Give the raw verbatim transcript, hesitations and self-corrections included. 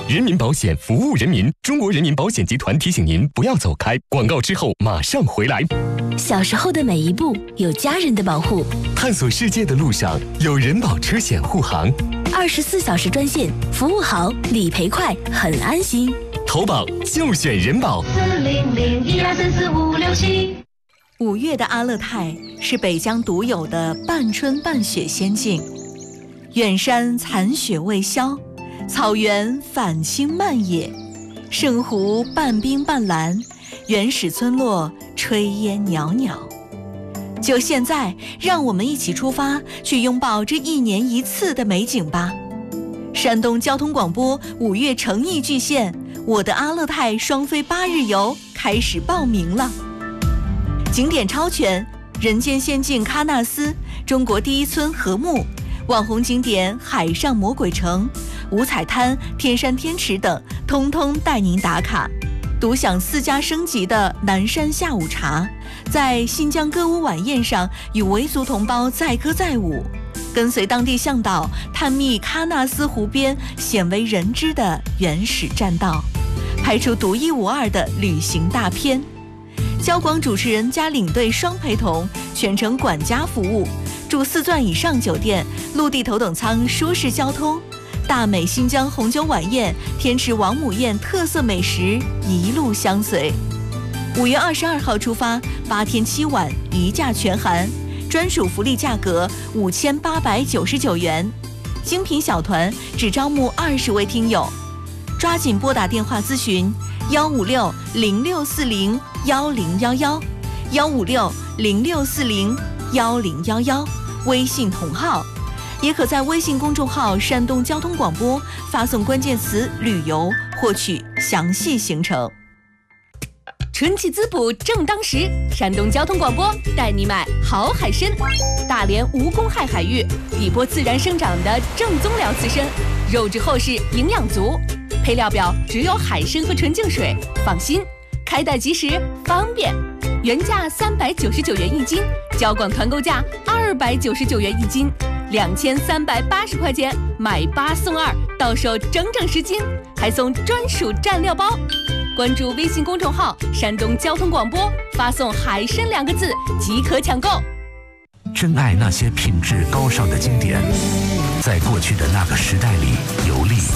人民保险服务人民，中国人民保险集团提醒您不要走开。广告之后马上回来。 小时候的每一步有家人的保护， 探索世界的路上有人保车险护航， 二十四小时专线，服务好，理赔快，很安心。 投保就选人保。 四零零一二三四五六七。 五月的阿勒泰是北疆独有的半春半雪仙境，远山残雪未消，草原返青漫野，圣湖半冰半蓝，原始村落炊烟袅袅。就现在，让我们一起出发，去拥抱这一年一次的美景吧！山东交通广播五月诚意巨献，我的阿勒泰双飞八日游开始报名了。景点超全，人间仙境喀纳斯，中国第一村禾木，网红景点海上魔鬼城、五彩滩、天山天池等，通通带您打卡。独享四家升级的南山下午茶，在新疆歌舞晚宴上与维族同胞载歌载舞，跟随当地向导探秘喀纳斯湖边鲜为人知的原始栈道，拍出独一无二的旅行大片。交广主持人加领队双陪同，全程管家服务，住四钻以上酒店，陆地头等舱舒适交通。大美新疆红酒晚宴、天池王母宴特色美食一路相随。五月二十二号出发，八天七晚一价全含，专属福利价格五千八百九十九元，精品小团只招募二十位听友，抓紧拨打电话咨询幺五六零六四零幺零幺幺幺五六零六四零幺零幺幺，微信同号。也可在微信公众号山东交通广播发送关键词旅游获取详细行程。 春季滋补正当时，山东交通广播带你买好海参，大连无公害海域，底波自然生长的正宗辽刺参，肉质厚实，营养足。配料表只有海参和纯净水，放心，开袋即时，方便。原价三百九十九元一斤，交广团购价二百九十九元一斤。两千三百八十块钱买八送二，到手整整十斤，还送专属蘸料包。关注微信公众号山东交通广播，发送海参两个字即可抢购。 珍爱那些品质高尚的经典，在过去的那个时代里有